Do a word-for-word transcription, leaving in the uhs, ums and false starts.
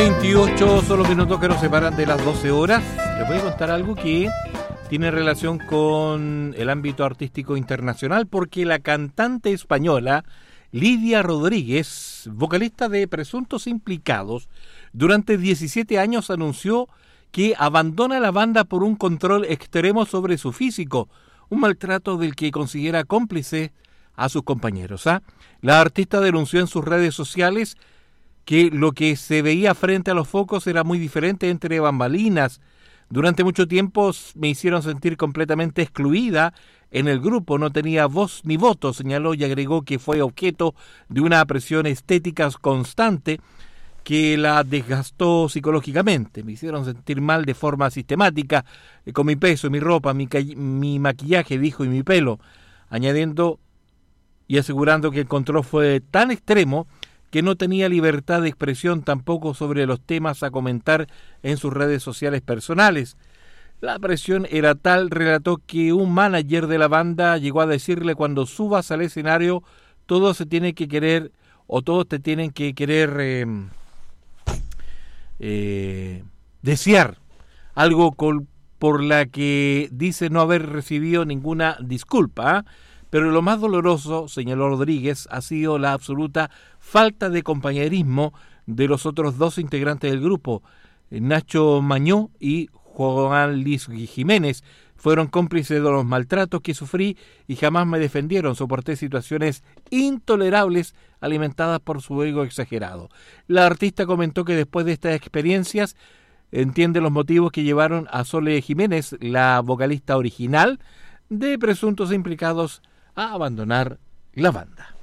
veintiocho son los minutos que nos separan de las doce horas. Les voy a contar algo que tiene relación con el ámbito artístico internacional, porque la cantante española Lidia Rodríguez, vocalista de Presuntos Implicados, durante diecisiete años anunció que abandona la banda por un control extremo sobre su físico, un maltrato del que considera cómplice a sus compañeros. ¿ah? La artista denunció en sus redes sociales que lo que se veía frente a los focos era muy diferente entre bambalinas. Durante mucho tiempo me hicieron sentir completamente excluida en el grupo, no tenía voz ni voto, señaló, y agregó que fue objeto de una presión estética constante que la desgastó psicológicamente. Me hicieron sentir mal de forma sistemática, eh, con mi peso, mi ropa, mi, mi maquillaje, dijo, y mi pelo, añadiendo y asegurando que el control fue tan extremo que no tenía libertad de expresión tampoco sobre los temas a comentar en sus redes sociales personales. La presión era tal, relató, que un manager de la banda llegó a decirle: cuando subas al escenario, todos se tienen que querer, o todos te tienen que querer eh, eh, desear, algo con, por la que dice no haber recibido ninguna disculpa, ¿eh? Pero lo más doloroso, señaló Rodríguez, ha sido la absoluta falta de compañerismo de los otros dos integrantes del grupo. Nacho Mañó y Juan Luis Jiménez fueron cómplices de los maltratos que sufrí y jamás me defendieron. Soporté situaciones intolerables alimentadas por su ego exagerado. La artista comentó que después de estas experiencias entiende los motivos que llevaron a Sole Jiménez, la vocalista original de Presuntos Implicados, a abandonar la banda.